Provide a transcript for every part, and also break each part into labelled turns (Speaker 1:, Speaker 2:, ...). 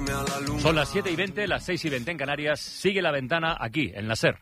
Speaker 1: acercarme a la luna.
Speaker 2: Son las 7:20, las 6:20 en Canarias. Sigue La Ventana aquí, en la SER.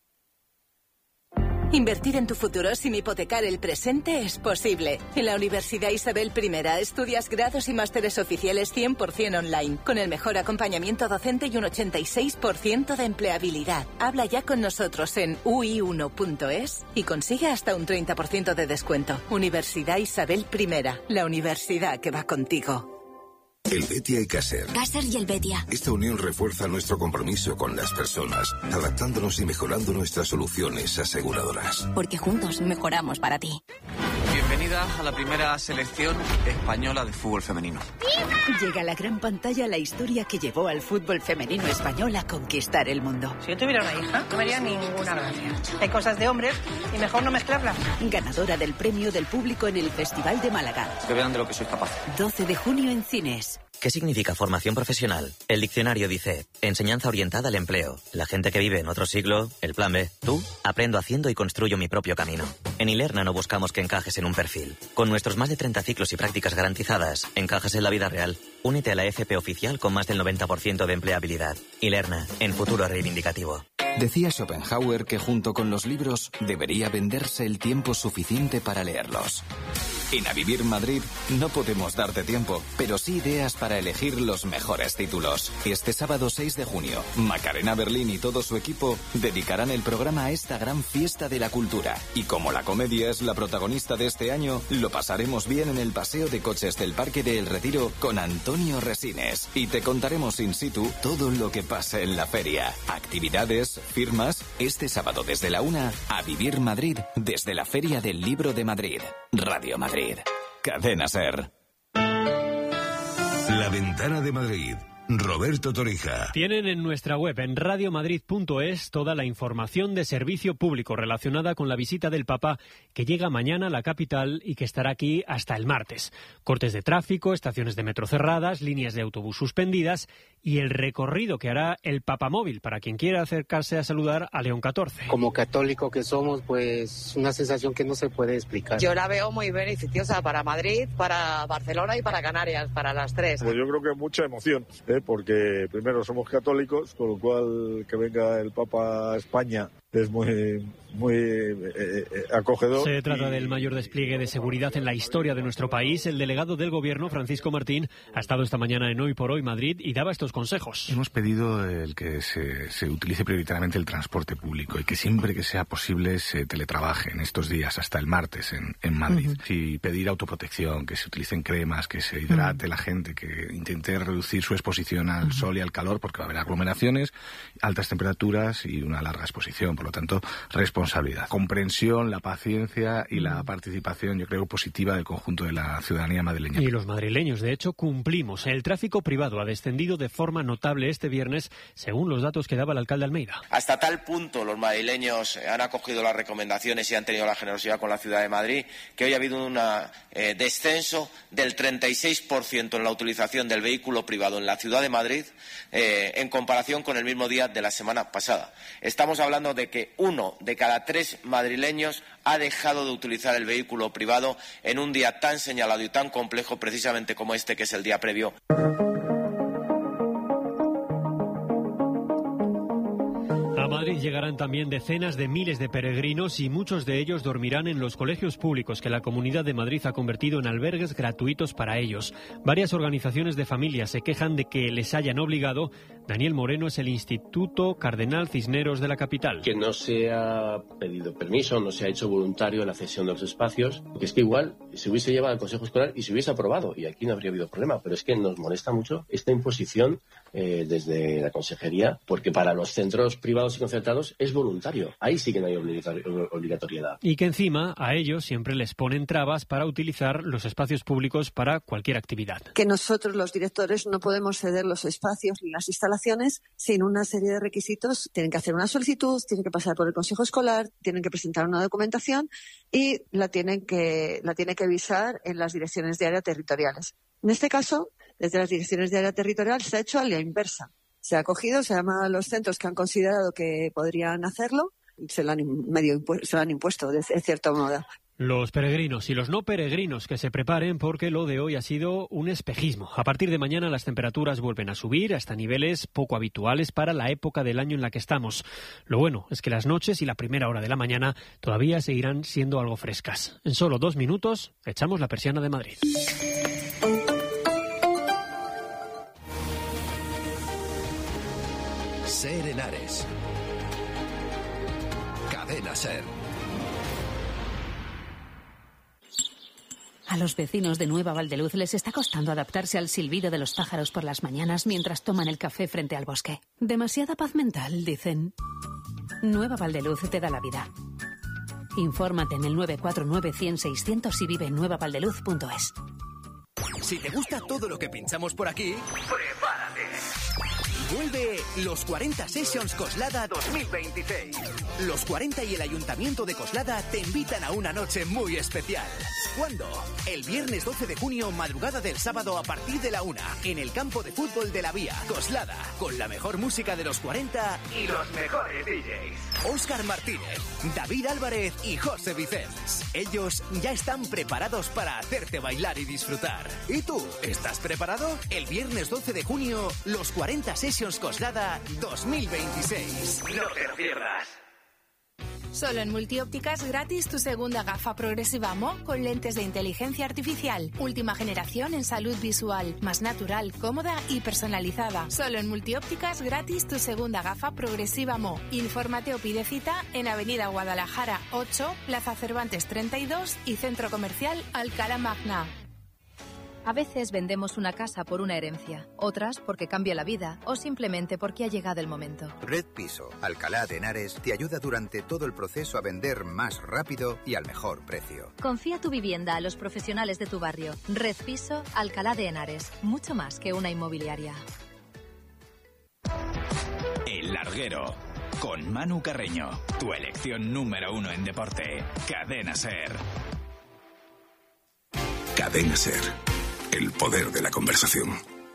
Speaker 3: Invertir en tu futuro sin hipotecar el presente es posible. En la Universidad Isabel I estudias grados y másteres oficiales 100% online, con el mejor acompañamiento docente y un 86% de empleabilidad. Habla ya con nosotros en ui1.es y consigue hasta un 30% de descuento. Universidad Isabel I, la universidad que va contigo.
Speaker 4: El Betia y Caser.
Speaker 5: Caser y el Betia.
Speaker 4: Esta unión refuerza nuestro compromiso con las personas, adaptándonos y mejorando nuestras soluciones aseguradoras.
Speaker 5: Porque juntos mejoramos para ti.
Speaker 6: Bienvenida a la primera selección española de fútbol femenino.
Speaker 7: Llega a la gran pantalla la historia que llevó al fútbol femenino español a conquistar el mundo.
Speaker 8: Si yo tuviera una hija, no me haría ninguna gracia. Hay cosas de hombres y mejor no mezclarlas.
Speaker 7: Ganadora del premio del público en el Festival de Málaga.
Speaker 6: Que vean de lo que soy capaz.
Speaker 7: 12 de junio en cines.
Speaker 9: ¿Qué significa formación profesional? El diccionario dice, enseñanza orientada al empleo. La gente que vive en otro siglo, el plan B. Tú, aprendo haciendo y construyo mi propio camino. En Ilerna no buscamos que encajes en un perfil. Con nuestros más de 30 ciclos y prácticas garantizadas, encajas en la vida real. Únete a la FP oficial con más del 90% de empleabilidad. Ilerna, en futuro reivindicativo.
Speaker 10: Decía Schopenhauer que junto con los libros debería venderse el tiempo suficiente para leerlos. En A Vivir Madrid no podemos darte tiempo, pero sí ideas para elegir los mejores títulos. Este sábado 6 de junio, Macarena Berlín y todo su equipo dedicarán el programa a esta gran fiesta de la cultura. Y como la comedia es la protagonista de este año, lo pasaremos bien en el paseo de coches del Parque de El Retiro con Antonio Resines. Y te contaremos in situ todo lo que pasa en la feria. Actividades, firmas, este sábado desde la 1, A Vivir Madrid, desde la Feria del Libro de Madrid. Radio Madrid. Cadena SER.
Speaker 4: La Ventana de Madrid. Roberto Torija.
Speaker 11: Tienen en nuestra web en radiomadrid.es toda la información de servicio público relacionada con la visita del Papa que llega mañana a la capital y que estará aquí hasta el martes. Cortes de tráfico, estaciones de metro cerradas, líneas de autobús suspendidas y el recorrido que hará el Papamóvil para quien quiera acercarse a saludar a León XIV.
Speaker 12: Como católico que somos, pues una sensación que no se puede explicar.
Speaker 8: Yo la veo muy beneficiosa para Madrid, para Barcelona y para Canarias, para las tres.
Speaker 13: Pues yo creo que mucha emoción, porque primero somos católicos, con lo cual que venga el Papa a España es muy acogedor.
Speaker 11: Se trata del mayor despliegue de seguridad en la historia de nuestro país. El delegado del Gobierno, Francisco Martín, ha estado esta mañana en Hoy por Hoy Madrid y daba estos consejos.
Speaker 14: Hemos pedido el que se utilice prioritariamente el transporte público y que siempre que sea posible se teletrabaje en estos días, hasta el martes en Madrid. Y pedir autoprotección, que se utilicen cremas, que se hidrate la gente, que intente reducir su exposición al sol y al calor, porque va a haber aglomeraciones, altas temperaturas y una larga exposición. Por lo tanto, responsabilidad, comprensión, la paciencia y la participación, yo creo, positiva del conjunto de la ciudadanía madrileña.
Speaker 11: Y los madrileños, de hecho, cumplimos. El tráfico privado ha descendido de forma notable este viernes, según los datos que daba el alcalde Almeida.
Speaker 15: Hasta tal punto los madrileños han acogido las recomendaciones y han tenido la generosidad con la ciudad de Madrid, que hoy ha habido un descenso del 36% en la utilización del vehículo privado en la ciudad de Madrid en comparación con el mismo día de la semana pasada. Estamos hablando de que 1 de cada 3 madrileños ha dejado de utilizar el vehículo privado en un día tan señalado y tan complejo precisamente como este, que es el día previo.
Speaker 11: A Madrid llegarán también decenas de miles de peregrinos y muchos de ellos dormirán en los colegios públicos que la Comunidad de Madrid ha convertido en albergues gratuitos para ellos. Varias organizaciones de familias se quejan de que les hayan obligado. Daniel Moreno es el Instituto Cardenal Cisneros de la capital.
Speaker 16: Que no se ha pedido permiso, no se ha hecho voluntario la cesión de los espacios, porque es que igual se hubiese llevado al Consejo Escolar y se hubiese aprobado y aquí no habría habido problema, pero es que nos molesta mucho esta imposición desde la Consejería, porque para los centros privados y concertados es voluntario. Ahí sí que no hay obligatoriedad.
Speaker 11: Y que encima a ellos siempre les ponen trabas para utilizar los espacios públicos para cualquier actividad.
Speaker 17: Que nosotros los directores no podemos ceder los espacios ni las instalaciones sin una serie de requisitos. Tienen que hacer una solicitud, tienen que pasar por el Consejo Escolar, tienen que presentar una documentación y la tienen que visar en las direcciones de área territoriales. En este caso, desde las direcciones de área territorial se ha hecho a la inversa. Se ha cogido, se llama a los centros que han considerado que podrían hacerlo, se lo han impuesto de cierto modo.
Speaker 11: Los peregrinos y los no peregrinos que se preparen porque lo de hoy ha sido un espejismo. A partir de mañana las temperaturas vuelven a subir hasta niveles poco habituales para la época del año en la que estamos. Lo bueno es que las noches y la primera hora de la mañana todavía seguirán siendo algo frescas. En solo 2 minutos echamos la persiana de Madrid.
Speaker 1: Ser Henares. Cadena Ser.
Speaker 18: A los vecinos de Nueva Valdeluz les está costando adaptarse al silbido de los pájaros por las mañanas mientras toman el café frente al bosque. Demasiada paz mental, dicen. Nueva Valdeluz te da la vida. Infórmate en el 949-100-600 y vive en nuevavaldeluz.es.
Speaker 1: Si te gusta todo lo que pinchamos por aquí, prepárate. Vuelve los 40 Sessions Coslada 2026. Los 40 y el Ayuntamiento de Coslada te invitan a una noche muy especial. ¿Cuándo? El viernes 12 de junio, madrugada del sábado a partir de la 1, en el campo de fútbol de la Vía, Coslada, con la mejor música de los 40 y los mejores DJs. Óscar Martínez, David Álvarez y José Vicens. Ellos ya están preparados para hacerte bailar y disfrutar. ¿Y tú? ¿Estás preparado? El viernes 12 de junio, los 40 Sessions Coslada 2026. No te pierdas.
Speaker 19: Solo en Multiópticas gratis tu segunda gafa progresiva Mo con lentes de inteligencia artificial. Última generación en salud visual, más natural, cómoda y personalizada. Solo en Multiópticas gratis tu segunda gafa progresiva Mo. Infórmate o pide cita en Avenida Guadalajara 8, Plaza Cervantes 32 y Centro Comercial Alcalá Magna.
Speaker 20: A veces vendemos una casa por una herencia, otras porque cambia la vida o simplemente porque ha llegado el momento.
Speaker 21: Red Piso, Alcalá de Henares, te ayuda durante todo el proceso a vender más rápido y al mejor precio.
Speaker 20: Confía tu vivienda a los profesionales de tu barrio. Red Piso, Alcalá de Henares, mucho más que una inmobiliaria.
Speaker 22: El Larguero, con Manu Carreño, tu elección número 1 en deporte. Cadena Ser.
Speaker 4: Cadena Ser. El poder de la conversación.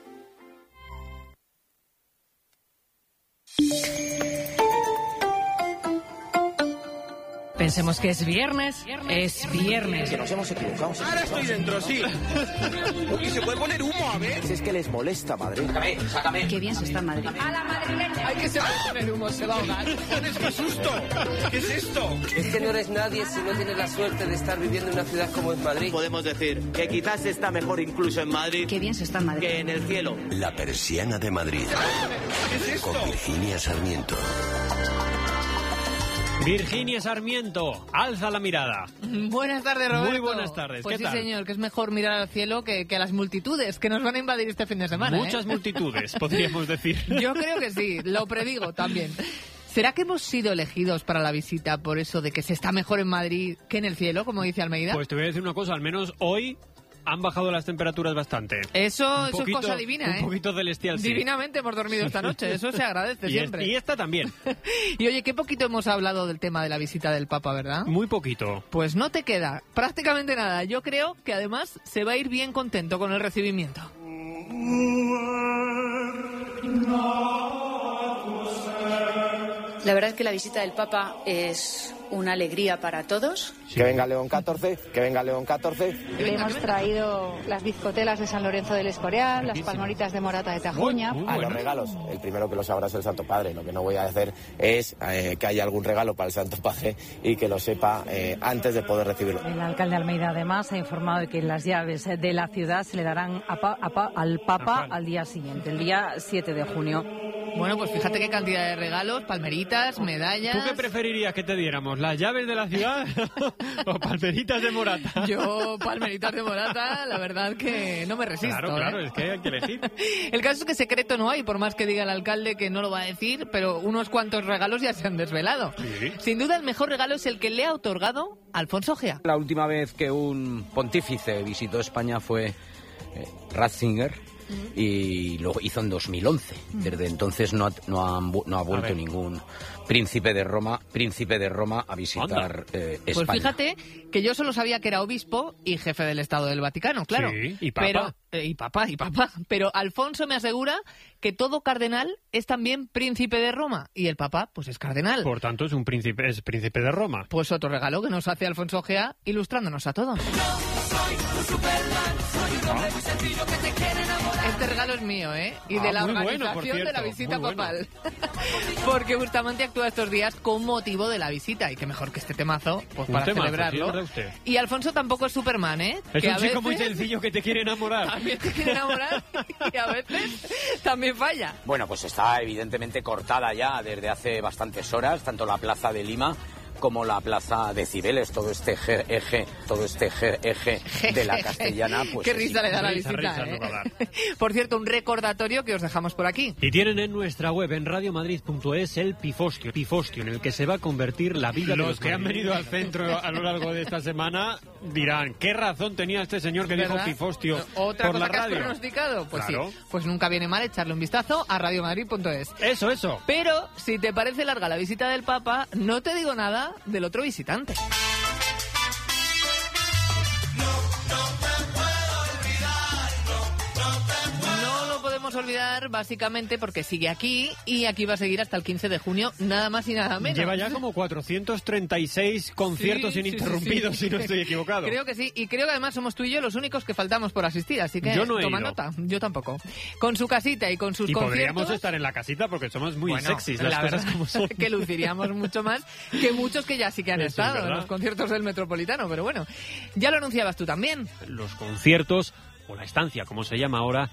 Speaker 23: Pensemos que es viernes, es viernes.
Speaker 24: Que nos hemos equivocado.
Speaker 25: Ahora estoy dentro, sí. ¿Y se puede poner humo, a ver?
Speaker 24: Si es que les molesta Madrid.
Speaker 23: Sácame. Qué bien se está en Madrid.
Speaker 25: A la madrileña. Hay que se puede poner humo, se va a ahogar. ¡Qué susto! ¿Qué es esto?
Speaker 26: Es que no eres nadie si no tienes la suerte de estar viviendo en una ciudad como es Madrid.
Speaker 25: Podemos decir que quizás está mejor incluso en Madrid.
Speaker 23: Qué bien se está en Madrid.
Speaker 25: Que en el cielo.
Speaker 1: La persiana de Madrid.
Speaker 25: ¿Qué es esto?
Speaker 1: Con Virginia Sarmiento.
Speaker 11: Virginia Sarmiento, alza la mirada.
Speaker 23: Buenas tardes, Roberto.
Speaker 11: Muy buenas tardes,
Speaker 23: pues
Speaker 11: ¿qué
Speaker 23: sí,
Speaker 11: tal?
Speaker 23: señor, que es mejor mirar al cielo que a las multitudes que nos van a invadir este fin de semana.
Speaker 11: Muchas multitudes, podríamos decir.
Speaker 23: Yo creo que sí, lo predigo también. ¿Será que hemos sido elegidos para la visita por eso de que se está mejor en Madrid que en el cielo, como dice Almeida?
Speaker 11: Pues te voy a decir una cosa, al menos hoy han bajado las temperaturas bastante.
Speaker 23: Eso es cosa divina,
Speaker 11: Un poquito celestial, sí.
Speaker 23: Divinamente hemos dormido esta noche, eso se agradece siempre.
Speaker 11: Y esta también.
Speaker 23: Y oye, qué poquito hemos hablado del tema de la visita del Papa, ¿verdad?
Speaker 11: Muy poquito.
Speaker 23: Pues no te queda prácticamente nada. Yo creo que además se va a ir bien contento con el recibimiento.
Speaker 27: La verdad es que la visita del Papa es una alegría para todos.
Speaker 24: Sí. Que venga León XIV, que venga León XIV.
Speaker 28: Le hemos traído las bizcotelas de San Lorenzo del Escorial, las palmoritas de Morata de Tajuña.
Speaker 24: Los regalos. El primero que lo sabrá es el Santo Padre. Lo que no voy a hacer es que haya algún regalo para el Santo Padre y que lo sepa antes de poder recibirlo.
Speaker 28: El alcalde Almeida además ha informado de que las llaves de la ciudad se le darán al Papa al día siguiente, el día 7 de junio.
Speaker 23: Bueno, pues fíjate qué cantidad de regalos, palmeritas, medallas.
Speaker 11: ¿Tú qué preferirías que te diéramos? ¿Las llaves de la ciudad o palmeritas de Morata?
Speaker 23: Yo, palmeritas de Morata, la verdad que no me resisto.
Speaker 11: Claro, es que hay que elegir.
Speaker 23: El caso es que secreto no hay, por más que diga el alcalde que no lo va a decir, pero unos cuantos regalos ya se han desvelado. Sí. Sin duda el mejor regalo es el que le ha otorgado Alfonso Gea.
Speaker 29: La última vez que un pontífice visitó España fue Ratzinger. Y lo hizo en 2011. Desde entonces no ha vuelto ningún príncipe de Roma a visitar España.
Speaker 23: Pues fíjate que yo solo sabía que era obispo y jefe del Estado del Vaticano, claro.
Speaker 11: Sí, y papa.
Speaker 23: Pero y papá. Pero Alfonso me asegura que todo cardenal es también príncipe de Roma. Y el Papa, pues es cardenal.
Speaker 11: Por tanto, es príncipe de Roma.
Speaker 23: Pues otro regalo que nos hace Alfonso Gea, ilustrándonos a todos. Este regalo es mío, ¿eh? Y de la organización de la visita papal. Porque Bustamante actúa estos días con motivo de la visita. Y qué mejor que este temazo, pues para celebrarlo.
Speaker 11: Sí,
Speaker 23: y Alfonso tampoco es Superman, ¿eh?
Speaker 11: Es
Speaker 23: que
Speaker 11: un chico muy sencillo que te quiere enamorar.
Speaker 23: También te quiere enamorar y a veces también falla.
Speaker 29: Bueno, pues está evidentemente cortada ya desde hace bastantes horas, tanto la Plaza de Lima como la Plaza de Cibeles, todo este eje de la Castellana. Pues
Speaker 23: qué risa le da la visita, ¿eh? Por cierto, un recordatorio que os dejamos por aquí.
Speaker 11: Y tienen en nuestra web, en radiomadrid.es, el pifostio, en el que se va a convertir la vida de los que han venido al centro a lo largo de esta semana dirán, ¿qué razón tenía este señor que dijo pifostio
Speaker 23: ¿Otra
Speaker 11: por
Speaker 23: cosa
Speaker 11: la
Speaker 23: que
Speaker 11: radio?
Speaker 23: Has pronosticado? Pues
Speaker 11: claro.
Speaker 23: Sí, pues nunca viene mal echarle un vistazo a radiomadrid.es.
Speaker 11: Eso.
Speaker 23: Pero, si te parece larga la visita del Papa, no te digo nada del otro visitante. Olvidar básicamente porque sigue aquí y aquí va a seguir hasta el 15 de junio, nada más y nada menos.
Speaker 11: Lleva ya como 436 conciertos ininterrumpidos, si no estoy equivocado.
Speaker 23: Creo que sí, y creo que además somos tú y yo los únicos que faltamos por asistir, así que
Speaker 11: yo no he
Speaker 23: toma
Speaker 11: ido.
Speaker 23: Nota, yo tampoco. Con su casita y con sus conciertos...
Speaker 11: podríamos estar en la casita porque somos muy sexys, las cosas como son.
Speaker 23: Que luciríamos mucho más que muchos que ya sí que han estado en los conciertos del Metropolitano, pero bueno, ya lo anunciabas tú también.
Speaker 11: Los conciertos... o la estancia, como se llama ahora,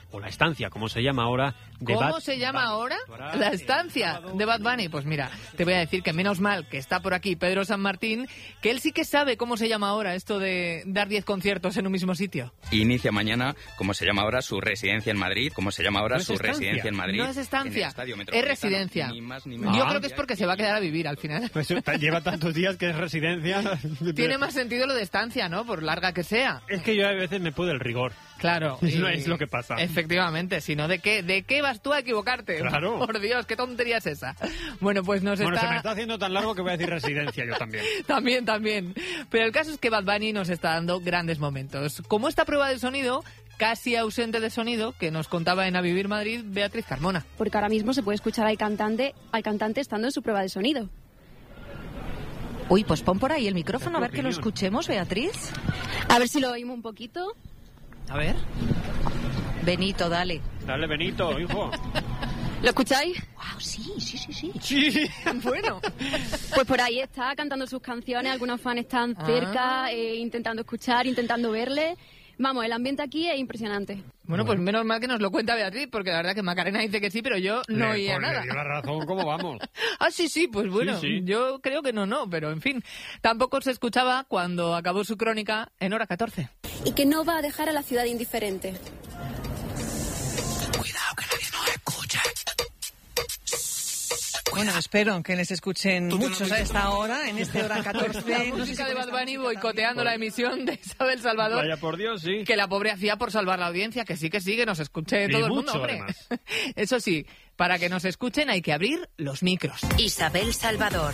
Speaker 23: ¿Cómo se llama ahora? La estancia de Bad Bunny. Pues mira, te voy a decir que menos mal que está por aquí Pedro San Martín, que él sí que sabe cómo se llama ahora esto de dar 10 conciertos en un mismo sitio.
Speaker 2: Inicia mañana, como se llama ahora, su residencia en Madrid,
Speaker 23: No es estancia, es residencia.
Speaker 2: Ni más, ni
Speaker 23: Yo creo que es porque se va a quedar a vivir al final.
Speaker 11: Pues lleva tantos días que es residencia.
Speaker 23: Tiene más sentido lo de estancia, ¿no? Por larga que sea.
Speaker 11: Es que yo a veces me puedo el rigor.
Speaker 23: Claro.
Speaker 11: Es lo que pasa.
Speaker 23: Efectivamente, si no, ¿de qué vas tú a equivocarte?
Speaker 11: Claro.
Speaker 23: Por Dios, qué tontería es esa. Bueno, pues
Speaker 11: se me está haciendo tan largo que voy a decir residencia yo también.
Speaker 23: También. Pero el caso es que Bad Bunny nos está dando grandes momentos. Como esta prueba de sonido, casi ausente de sonido, que nos contaba en A Vivir Madrid Beatriz Carmona.
Speaker 3: Porque ahora mismo se puede escuchar al cantante estando en su prueba de sonido.
Speaker 5: Uy, pues pon por ahí el micrófono a ver que lo escuchemos, Beatriz.
Speaker 3: A ver si lo oímos un poquito.
Speaker 23: A ver.
Speaker 5: Benito, dale.
Speaker 11: Dale, Benito, hijo.
Speaker 3: ¿Lo escucháis?
Speaker 5: Wow, sí.
Speaker 11: Sí,
Speaker 23: bueno.
Speaker 3: Pues por ahí está cantando sus canciones, algunos fans están cerca, intentando escuchar, intentando verle. Vamos, el ambiente aquí es impresionante.
Speaker 23: Bueno, pues menos mal que nos lo cuenta Beatriz, porque la verdad que Macarena dice que sí, pero yo no oía nada.
Speaker 11: Le dio la razón, ¿cómo vamos?
Speaker 23: Sí, pues bueno, sí. Yo creo que no, pero en fin. Tampoco se escuchaba cuando acabó su crónica en Hora 14.
Speaker 3: Y que no va a dejar a la ciudad indiferente.
Speaker 5: Cuidado que nadie nos escucha.
Speaker 6: Bueno, espero que les escuchen muchos a esta hora, en este Hora 14.
Speaker 23: La música de Bad Bunny boicoteando la emisión de Isabel Salvador.
Speaker 11: Vaya por Dios, sí.
Speaker 23: Que la pobre hacía por salvar la audiencia, que sí, que nos escuche todo el mundo, hombre.
Speaker 11: Además.
Speaker 23: Eso sí, para que nos escuchen hay que abrir los micros.
Speaker 5: Isabel Salvador.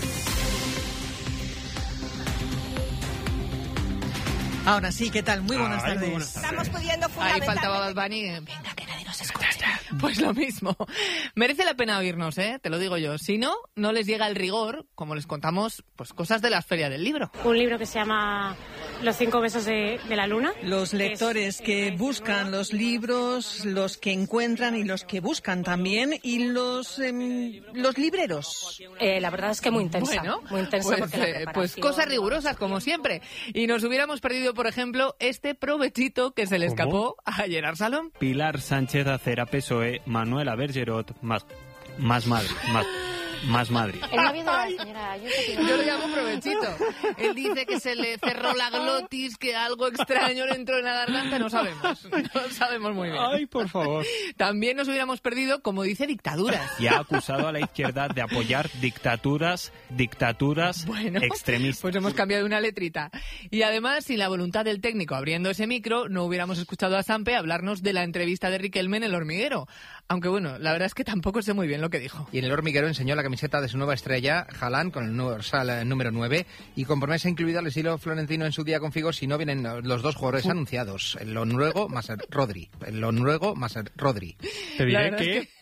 Speaker 6: Ahora sí, ¿qué tal? Muy buenas tardes.
Speaker 5: Estamos pudiendo
Speaker 23: Ahí faltaba Bad Bunny. Venga, que nadie nos escuche. Pues lo mismo. Merece la pena oírnos, ¿eh? Te lo digo yo. Si no, no les llega el rigor, como les contamos, pues cosas de la Feria del Libro.
Speaker 7: Un libro que se llama Los 5 besos de la luna.
Speaker 6: Los lectores que buscan los libros, los que encuentran y los que buscan también, y los libreros.
Speaker 7: La verdad es que muy intensa.
Speaker 23: Bueno,
Speaker 7: muy intensa
Speaker 23: pues cosas rigurosas, como siempre. Y nos hubiéramos perdido, por ejemplo, este provechito que se le escapó a Gerard Salom.
Speaker 8: Pilar Sánchez Acera, PSOE, Manuela Bergerot, más Madrid. Más Madrid.
Speaker 7: El novio de la señora Ayuso tiene...
Speaker 23: Yo lo llamo provechito. Él dice que se le cerró la glotis, que algo extraño le entró en la garganta. No sabemos muy bien.
Speaker 8: Ay, por favor.
Speaker 23: También nos hubiéramos perdido, como dice, dictaduras.
Speaker 8: Y ha acusado a la izquierda de apoyar dictaduras extremistas.
Speaker 23: Pues hemos cambiado una letrita. Y además, sin la voluntad del técnico abriendo ese micro, no hubiéramos escuchado a Sampe hablarnos de la entrevista de Riquelme en El Hormiguero. Aunque bueno, la verdad es que tampoco sé muy bien lo que dijo.
Speaker 9: Y en El Hormiguero enseñó la camiseta de su nueva estrella, Haaland, con el dorsal número 9, y con promesa incluida al estilo florentino en su día con Figo si no vienen los dos jugadores anunciados, el noruego más el Rodri.
Speaker 11: Te diré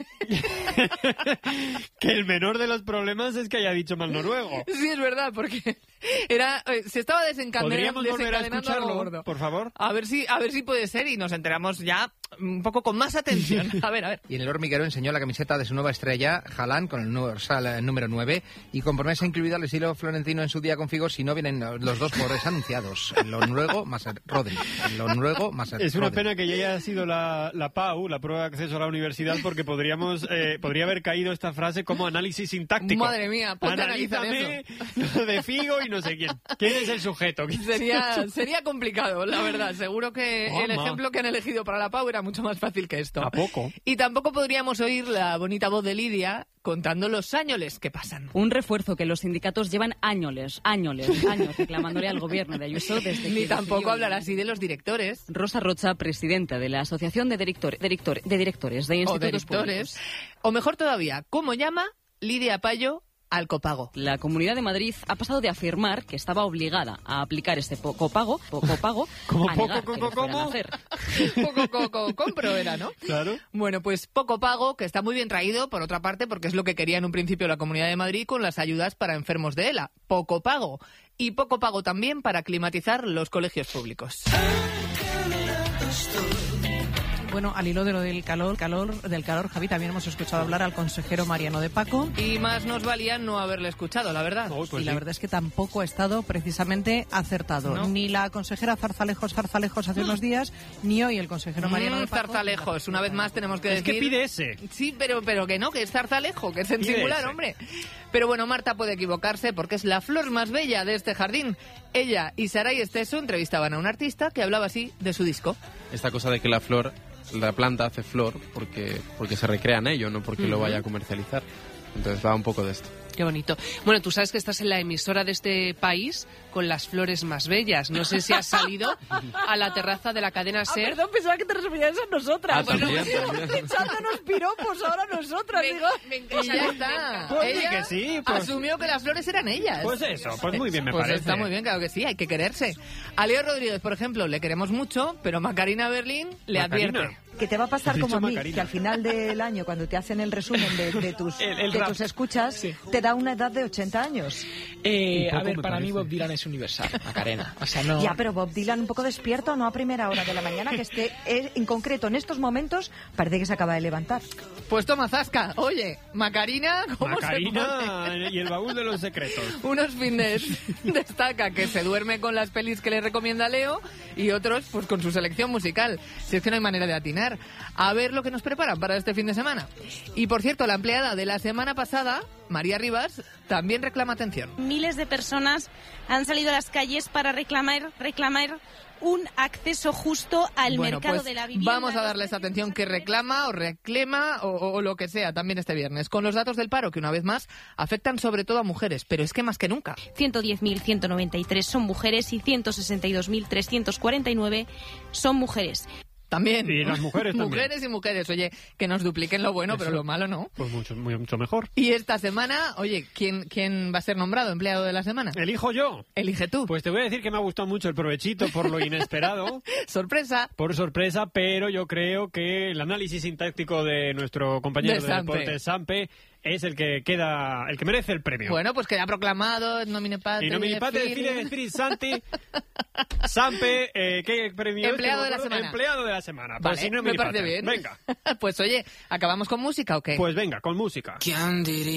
Speaker 11: que el menor de los problemas es que haya dicho mal noruego.
Speaker 23: Sí, es verdad, porque se estaba desencadenando.
Speaker 11: ¿Podríamos volver a escucharlo,
Speaker 23: gordo.
Speaker 11: por favor?
Speaker 23: A ver si puede ser y nos enteramos ya un poco con más atención. A ver.
Speaker 9: Y en El Hormiguero enseñó la camiseta de su nueva estrella, Haaland, con el dorsal número 9, y con promesa incluida al estilo florentino en su día con Figo si no vienen los dos jugadores anunciados, el noruego más el Rodri.
Speaker 11: Es una pena que ya haya sido la PAU, la prueba de acceso a la universidad, porque podría haber caído esta frase como análisis sintáctico.
Speaker 23: Madre mía, ponte a analizar
Speaker 11: Analízame lo de Figo y no sé quién. ¿Quién es el sujeto?
Speaker 23: Sería complicado, la verdad. Seguro que el ejemplo que han elegido para la PAU era mucho más fácil que esto.
Speaker 11: ¿A poco?
Speaker 23: Y tampoco podríamos oír la bonita voz de Lidia contando los años que pasan.
Speaker 10: Un refuerzo que los sindicatos llevan años reclamándole al gobierno de Ayuso desde
Speaker 23: Ni
Speaker 10: que
Speaker 23: tampoco hablar así de los directores.
Speaker 10: Rosa Rocha, presidenta de la Asociación de Directores de Institutos Públicos.
Speaker 23: O mejor todavía, ¿cómo llama Lidia Payo al copago?
Speaker 10: La Comunidad de Madrid ha pasado de afirmar que estaba obligada a aplicar este copago
Speaker 11: ¿Cómo
Speaker 10: a negar que lo fueran a hacer.
Speaker 23: Poco compro era, ¿no?
Speaker 11: Claro.
Speaker 23: Bueno, pues poco pago, que está muy bien traído, por otra parte, porque es lo que quería en un principio la Comunidad de Madrid con las ayudas para enfermos de ELA. Poco pago. Y poco pago también para climatizar los colegios públicos.
Speaker 6: Bueno, al hilo de lo del calor, Javi, también hemos escuchado hablar al consejero Mariano de Paco.
Speaker 23: Y más nos valía no haberle escuchado, la verdad.
Speaker 6: Y la verdad es que tampoco ha estado precisamente acertado.
Speaker 23: ¿No?
Speaker 6: Ni la consejera Zarzalejos hace unos días, ni hoy el consejero Mariano de Paco.
Speaker 23: Zarzalejos, una vez más tenemos que decir...
Speaker 11: Es que pide ese.
Speaker 23: Sí, pero que no, que es Zarzalejo, que es en singular,
Speaker 11: ese.
Speaker 23: hombre. Pero bueno, Marta puede equivocarse porque es la flor más bella de este jardín. Ella y Saray Esteso entrevistaban a un artista que hablaba así de su disco.
Speaker 12: Esta cosa de que la planta hace flor porque se recrea en ello, no porque lo vaya a comercializar. Entonces va un poco de esto.
Speaker 13: Qué bonito. Bueno, tú sabes que estás en la emisora de este país con las flores más bellas. No sé si has salido a la terraza de la cadena SER.
Speaker 6: Perdón, pensaba que te referías a nosotras.
Speaker 12: También.
Speaker 6: Echándonos piropos ahora nosotras.
Speaker 23: Y ya está.
Speaker 11: Pues
Speaker 23: Ella
Speaker 11: que sí, pues...
Speaker 23: asumió que las flores eran ellas.
Speaker 11: Pues eso, pues muy bien me
Speaker 23: pues
Speaker 11: parece.
Speaker 23: Está muy bien, claro que sí, hay que quererse. A Leo Rodríguez, por ejemplo, le queremos mucho, pero Macarena Berlín le advierte.
Speaker 28: Que te va a pasar como a mí,
Speaker 11: Macarena.
Speaker 28: que al final del año, cuando te hacen el resumen de tus escuchas, te da una edad de 80 años.
Speaker 25: A ver, para mí Bob Dylan es universal, Macarena. O sea, no...
Speaker 28: Ya, pero Bob Dylan un poco despierto, no a primera hora de la mañana, que esté en concreto en estos momentos, parece que se acaba de levantar.
Speaker 23: Pues toma zasca. Oye, Macarena, ¿cómo
Speaker 11: Macarena
Speaker 23: se pone?
Speaker 11: y el baúl de los secretos.
Speaker 23: Unos fines destaca que se duerme con las pelis que le recomienda Leo y otros pues con su selección musical. Si es que no hay manera de atinar. A ver lo que nos preparan para este fin de semana. Y por cierto, la empleada de la semana pasada, María Rivas, también reclama atención.
Speaker 14: Miles de personas han salido a las calles para reclamar un acceso justo al mercado
Speaker 23: pues
Speaker 14: de la vivienda.
Speaker 23: Vamos a darles atención que reclama o reclama o lo que sea también este viernes. Con los datos del paro que una vez más afectan sobre todo a mujeres, pero es que más que nunca.
Speaker 14: 110.193 son mujeres y 162.349 son mujeres.
Speaker 23: También.
Speaker 11: Y las mujeres también.
Speaker 23: Mujeres y mujeres. Oye, que nos dupliquen lo bueno,
Speaker 11: Eso.
Speaker 23: pero lo malo no.
Speaker 11: Pues mucho mejor.
Speaker 23: Y esta semana, oye, ¿quién va a ser nombrado empleado de la semana?
Speaker 11: ¿Elijo yo?
Speaker 23: Elige tú.
Speaker 11: Pues te voy a decir que me ha gustado mucho el provechito por lo inesperado.
Speaker 23: ¡Sorpresa!
Speaker 11: Por sorpresa, pero yo creo que el análisis sintáctico de nuestro compañero de deporte, Sampe, es el que merece el premio.
Speaker 23: Bueno, pues queda proclamado, nomine patri,
Speaker 11: y nomine patri, Spiritus Sancti, Sampe, ¿qué premio?
Speaker 23: Empleado de la semana.
Speaker 11: Empleado de la semana.
Speaker 23: Vale,
Speaker 11: Pues si no
Speaker 23: me parece
Speaker 11: patri.
Speaker 23: bien.
Speaker 11: Venga.
Speaker 23: Pues oye, ¿acabamos con música o qué?
Speaker 11: Pues venga, con música.